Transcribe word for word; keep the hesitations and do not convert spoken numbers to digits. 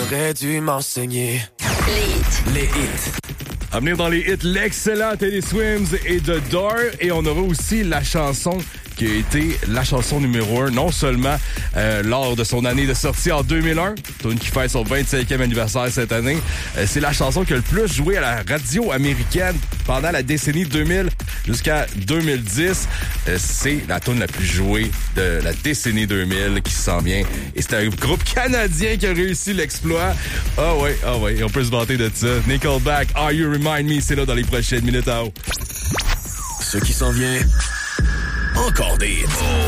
T'aurais dû m'enseigner. Les hits. Les hits. À venir dans les hits, l'excellent Teddy Swims et The Door. Et on aura aussi la chanson qui a été la chanson numéro un, non seulement euh, lors de son année de sortie en deux mille un, tune qui fait son vingt-cinquième anniversaire cette année. Euh, c'est la chanson qui a le plus joué à la radio américaine pendant la décennie deux mille jusqu'à deux mille dix. Euh, c'est la tune la plus jouée de la décennie deux mille qui s'en vient. Et c'est un groupe canadien qui a réussi l'exploit. Ah ouais, ah ouais, on peut se vanter de ça. Nickelback, Are You Remind Me, c'est là dans les prochaines minutes. Oh. Ce qui s'en vient, encore des hits.